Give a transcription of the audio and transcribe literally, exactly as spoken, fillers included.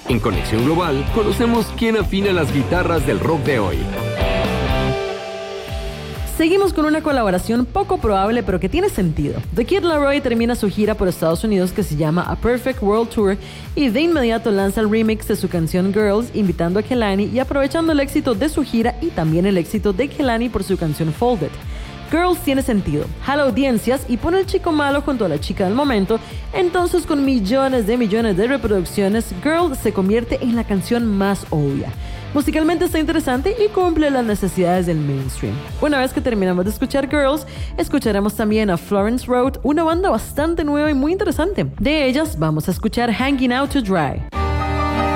En Conexión Global, conocemos quién afina las guitarras del rock de hoy. Seguimos con una colaboración poco probable pero que tiene sentido. The Kid Laroi termina su gira por Estados Unidos que se llama A Perfect World Tour y de inmediato lanza el remix de su canción Girls invitando a Kehlani y aprovechando el éxito de su gira y también el éxito de Kehlani por su canción Folded. Girls tiene sentido, jala audiencias y pone al chico malo junto a la chica del momento, entonces con millones de millones de reproducciones, Girl se convierte en la canción más obvia. Musicalmente está interesante y cumple las necesidades del mainstream. Una vez que terminamos de escuchar Girls, escucharemos también a Florence Road, una banda bastante nueva y muy interesante. De ellas vamos a escuchar Hanging Out to Dry.